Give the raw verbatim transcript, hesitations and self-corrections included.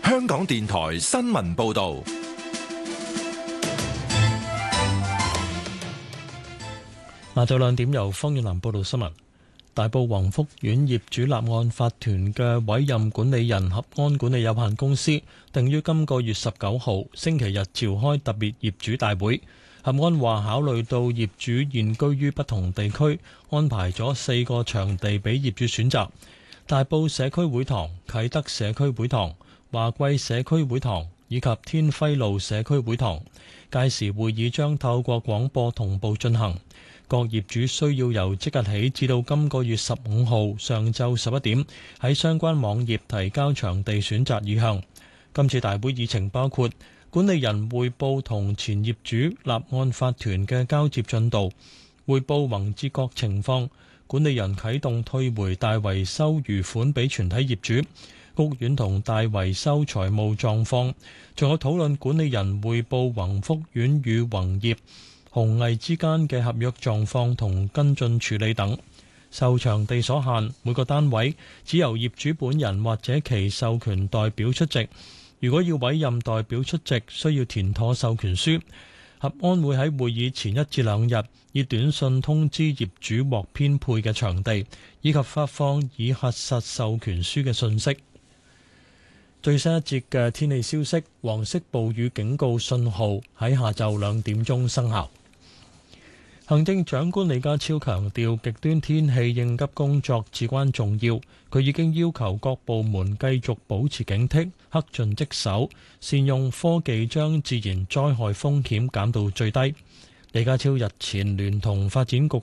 香港電台新聞報道。 下晝兩點由方遠南報道新聞。大埔宏福苑業主立案法團嘅委任管理人合安管理有限公司，定於今個月十九號星期日召開特別業主大會。合安話考慮到業主現居於不同地區，安排咗四個場地俾業主選擇：大埔社區會堂、啟德社區會堂、華貴社區會堂以及天輝路社區會堂。屆時會議將透過廣播同步進行。各業主需要由即日起至到今個月十五號上晝十一點喺相關網頁提交場地選擇意向。今次大會議程包括管理人匯報同前業主立案法團嘅交接進度，匯報宏捷閣情況，管理人啟動退回大維修餘款俾全體業主，屋苑同大維修財務狀況，仲有討論管理人匯報宏福苑與宏業、紅藝之間嘅合約狀況同跟進處理等。受場地所限，每個單位只由業主本人或者其授權代表出席。如果要委任代表出席，需要填妥授權書。合安會喺會議前一至兩日以短信通知業主獲編配嘅場地，以及發放已核實授權書嘅信息。最新一節嘅天氣消息，黃色暴雨警告信號喺下晝兩點鐘生效。行政長官李家超強調，極端天氣應急工作至關重要。佢已經要求各部門繼續保持警惕，恪盡職守，善用科技將自然災害風險減到最低。李家超日前聯同發展局